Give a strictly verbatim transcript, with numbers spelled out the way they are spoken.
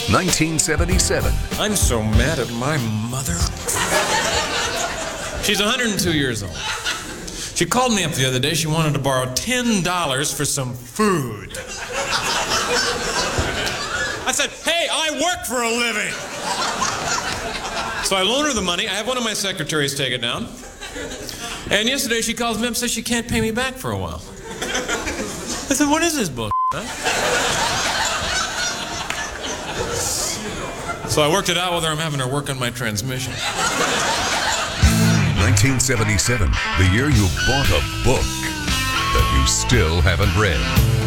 nineteen seventy-seven. I'm so mad at my mother. She's one hundred two years old. She called me up the other day. She wanted to borrow ten dollars for some food. I said, hey, I work for a living. So I loan her the money. I have one of my secretaries take it down. And yesterday she calls me up and says she can't pay me back for a while. I said, what is this bullshit, huh? So I worked it out with her. I'm having her work on my transmission. nineteen seventy-seven, the year you bought a book that you still haven't read.